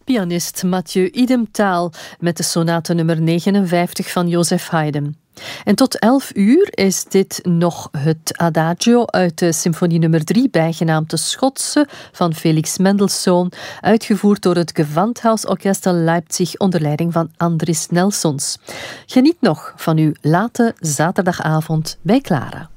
pianist Mathieu Idemtaal met de sonate nummer 59 van Joseph Haydn. En tot 11 uur is dit nog het Adagio uit de symfonie nummer 3, bijgenaamd de Schotse, van Felix Mendelssohn, uitgevoerd door het Gewandhausorchester Leipzig onder leiding van Andris Nelsons. Geniet nog van uw late zaterdagavond bij Clara.